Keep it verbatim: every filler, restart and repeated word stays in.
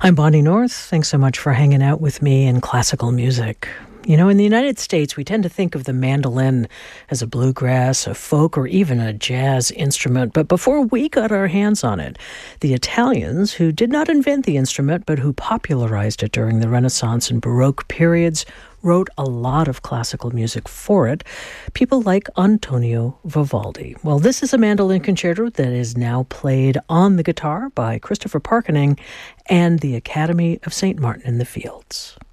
I'm Bonnie North. Thanks so much for hanging out with me in classical music. You know, in the United States, we tend to think of the mandolin as a bluegrass, a folk, or even a jazz instrument. But before we got our hands on it, the Italians, who did not invent the instrument, but who popularized it during the Renaissance and Baroque periods, wrote a lot of classical music for it, people like Antonio Vivaldi. Well, this is a mandolin concerto that is now played on the guitar by Christopher Parkening and the Academy of Saint Martin in the Fields.